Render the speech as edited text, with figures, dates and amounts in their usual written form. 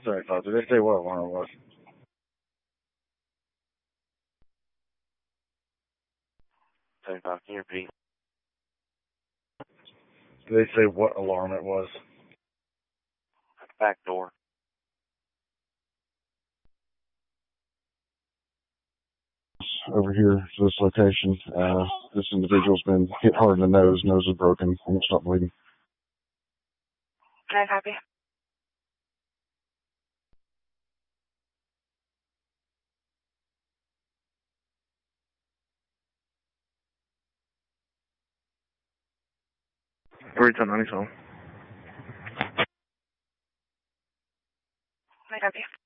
Sorry, Todd. Did they say what alarm it was? Sorry, Bob. Can you repeat? Did they say what alarm it was? Back door. Over here to this location. This individual's been hit hard in the nose. Nose is broken. Almost stopped bleeding. Can I copy? Return on his home. Can I copy?